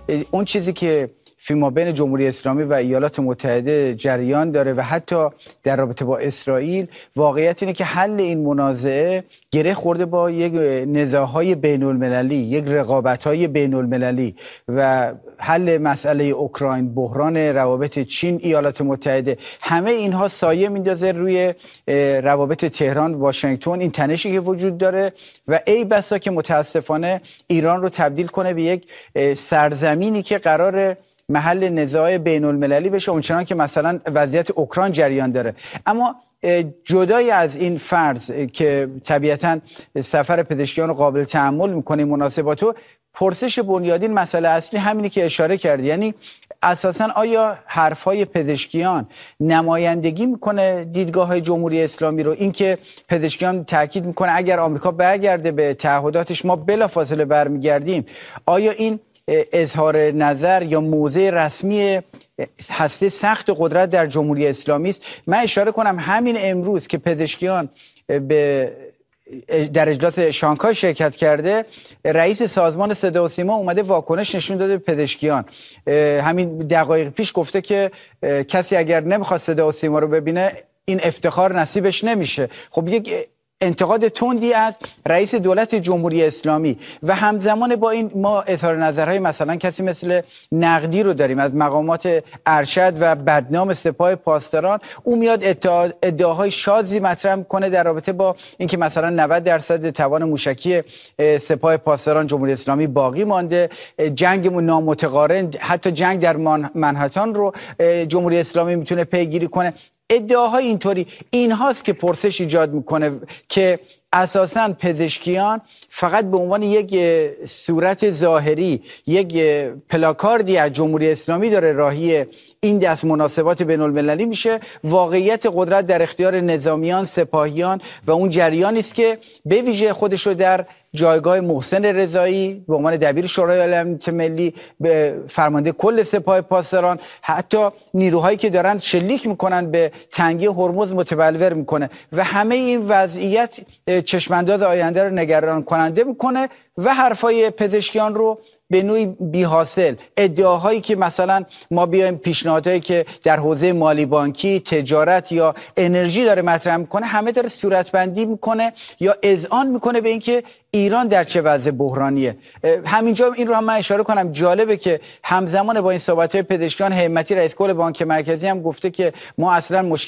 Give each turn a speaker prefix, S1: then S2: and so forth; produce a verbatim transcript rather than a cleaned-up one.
S1: اون چیزی که فیما بین جمهوری اسلامی و ایالات متحده جریان داره و حتی در رابطه با اسرائیل، واقعیت اینه که حل این منازعه گره خورده با یک نزاع‌های بین المللی، یک رقابت‌های بین المللی و حل مسئله اوکراین، بحران روابط چین ایالات متحده، همه اینها سایه میندازه روی روابط تهران واشنگتن، این تنشی که وجود داره و ای بسا که متاسفانه ایران رو تبدیل کنه به یک سرزمینی که قرار محل نزاع بین المللی بشه، اونچنان که مثلا وضعیت اوکراین جریان داره. اما جدای از این فرض که طبیعتاً سفر پزشکیان رو قابل تأمل میکنه مناسباتو، پرسش بنیادین مسئله اصلی همینی که اشاره کرد، یعنی اساساً آیا حرفای پزشکیان نمایندگی میکنه دیدگاه جمهوری اسلامی رو؟ اینکه پزشکیان تاکید میکنه اگر آمریکا برگرده به تعهداتش ما بلافاصله برمیگردیم، آیا این اظهار نظر یا موضع رسمی هسته سخت قدرت در جمهوری اسلامی است؟ من اشاره کنم همین امروز که پزشکیان به در اجلاس شانگهای شرکت کرده، رئیس سازمان صدا و سیما اومده واکنش نشون داده به پزشکیان. همین دقایق پیش گفته که کسی اگر نمیخواد صدا و سیما رو ببینه این افتخار نصیبش نمیشه. خب یک انتقاد تندی از رئیس دولت جمهوری اسلامی و همزمان با این ما اظهار نظرهای مثلا کسی مثل نقدی رو داریم از مقامات ارشد و بدنام سپاه پاسداران، او میاد ادعاهای شاذی مطرح میکنه در رابطه با اینکه مثلا نود درصد توان موشکی سپاه پاسداران جمهوری اسلامی باقی مانده، جنگ نامتقارن، حتی جنگ در منهاتن رو جمهوری اسلامی میتونه پیگیری کنه. ادعاهای اینطوری این هاست که پرسش ایجاد میکنه که اساساً پزشکیان فقط به عنوان یک صورت ظاهری، یک پلاکاردی از جمهوری اسلامی داره راهی این دست مناسبات بین المللی میشه. واقعیت قدرت در اختیار نظامیان، سپاهیان و اون جریانی است که به ویژه خودش رو در جایگاه محسن رضایی به عنوان دبیر شورای امنیت ملی، به فرمانده کل سپاه پاسداران، حتی نیروهایی که دارن شلیک میکنن به تنگی هرمز متبلور میکنه و همه این وضعیت چشمانداز آینده رو نگران کننده میکنه و حرفای پزشکیان رو به نوعی بی حاصل، ادعاهایی که مثلا ما بیایم پیشنهادهایی که در حوزه مالی بانکی، تجارت یا انرژی داره مطرح میکنه، همه داره صورتبندی میکنه یا اذعان میکنه به اینکه ایران در چه وضع بحرانیه. همینجا این رو هم من اشاره کنم، جالبه که همزمان با این صحبت‌های پزشکیان، همتی رئیس کل بانک مرکزی هم گفته که ما اصلا مشکل